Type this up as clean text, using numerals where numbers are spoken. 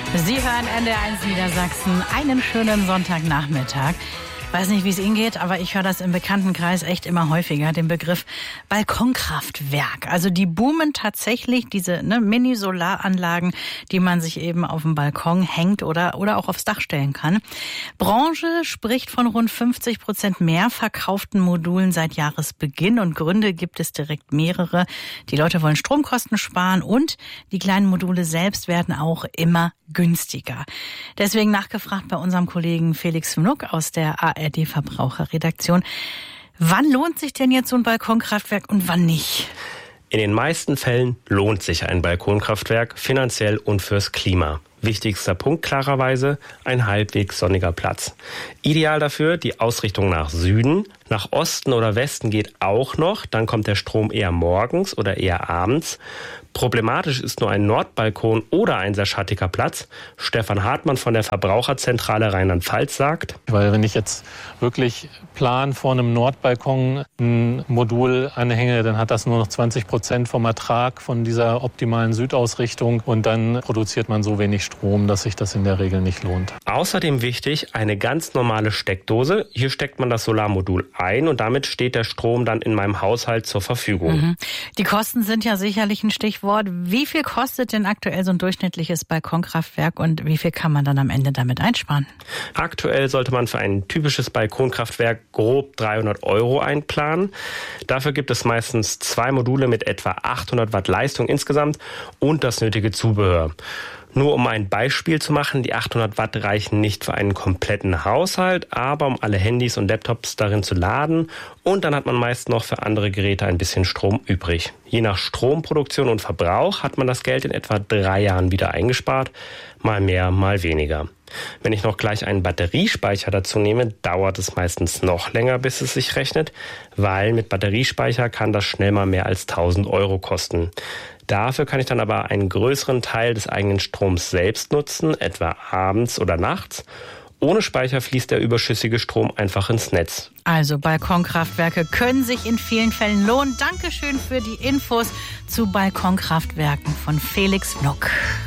Sie hören NDR1 Niedersachsen. Einen schönen Sonntagnachmittag. Weiß nicht, wie es Ihnen geht, aber ich höre das im Bekanntenkreis echt immer häufiger, den Begriff Balkonkraftwerk. Also die boomen tatsächlich, diese Mini-Solaranlagen, die man sich eben auf dem Balkon hängt oder auch aufs Dach stellen kann. Branche spricht von rund 50% mehr verkauften Modulen seit Jahresbeginn und Gründe gibt es direkt mehrere. Die Leute wollen Stromkosten sparen und die kleinen Module selbst werden auch immer günstiger. Deswegen nachgefragt bei unserem Kollegen Felix Fnuck aus der ARD-Verbraucherredaktion. Wann lohnt sich denn jetzt so ein Balkonkraftwerk und wann nicht? In den meisten Fällen lohnt sich ein Balkonkraftwerk finanziell und fürs Klima. Wichtigster Punkt klarerweise, ein halbwegs sonniger Platz. Ideal dafür die Ausrichtung nach Süden. Nach Osten oder Westen geht auch noch, dann kommt der Strom eher morgens oder eher abends. Problematisch ist nur ein Nordbalkon oder ein sehr schattiger Platz. Stefan Hartmann von der Verbraucherzentrale Rheinland-Pfalz sagt: Weil wenn ich jetzt wirklich plan vor einem Nordbalkon ein Modul anhänge, dann hat das nur noch 20% vom Ertrag von dieser optimalen Südausrichtung und dann produziert man so wenig Strom, dass sich das in der Regel nicht lohnt. Außerdem wichtig, eine ganz normale Steckdose. Hier steckt man das Solarmodul ein und damit steht der Strom dann in meinem Haushalt zur Verfügung. Die Kosten sind ja sicherlich ein Stichwort. Wie viel kostet denn aktuell so ein durchschnittliches Balkonkraftwerk und wie viel kann man dann am Ende damit einsparen? Aktuell sollte man für ein typisches Balkonkraftwerk grob 300 € einplanen. Dafür gibt es meistens 2 Module mit etwa 800 Watt Leistung insgesamt und das nötige Zubehör. Nur um ein Beispiel zu machen, die 800 Watt reichen nicht für einen kompletten Haushalt, aber um alle Handys und Laptops darin zu laden und dann hat man meist noch für andere Geräte ein bisschen Strom übrig. Je nach Stromproduktion und Verbrauch hat man das Geld in etwa 3 Jahren wieder eingespart, mal mehr, mal weniger. Wenn ich noch gleich einen Batteriespeicher dazu nehme, dauert es meistens noch länger, bis es sich rechnet, weil mit Batteriespeicher kann das schnell mal mehr als 1000 € kosten. Dafür kann ich dann aber einen größeren Teil des eigenen Stroms selbst nutzen, etwa abends oder nachts. Ohne Speicher fließt der überschüssige Strom einfach ins Netz. Also Balkonkraftwerke können sich in vielen Fällen lohnen. Dankeschön für die Infos zu Balkonkraftwerken von Felix Fnuck.